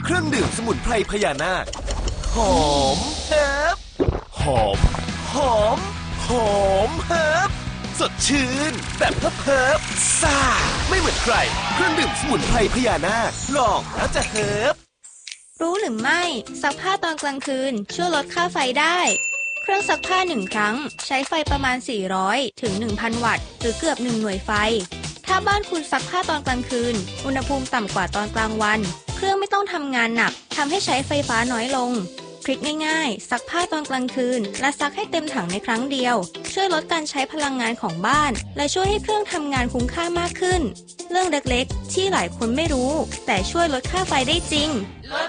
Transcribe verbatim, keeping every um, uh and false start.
เครื่องดื่มสมุนไพรพญานาคหอมเฮิบหอมหอมหอมเฮิบสดชื่นแบบเฮิบเฮิบซ่าไม่เหมือนใครเครื่องดื่มสมุนไพรพญานาคลองแล้วจะเฮิบรู้หรือไม่ซักผ้าตอนกลางคืนช่วยลดค่าไฟได้เครื่องซักผ้าหนึ่งครั้งใช้ไฟประมาณสี่ร้อยถึง หนึ่งพัน วัตต์หรือเกือบหนึ่งหน่วยไฟถ้าบ้านคุณซักผ้าตอนกลางคืนอุณหภูมิต่ำกว่าตอนกลางวันเครื่องไม่ต้องทำงานหนักทำให้ใช้ไฟฟ้าน้อยลงทริคง่ายๆซักผ้าตอนกลางคืนและซักให้เต็มถังในครั้งเดียวช่วยลดการใช้พลังงานของบ้านและช่วยให้เครื่องทำงานคุ้มค่ามากขึ้นเรื่องเล็กๆที่หลายคนไม่รู้แต่ช่วยลดค่าไฟได้จริง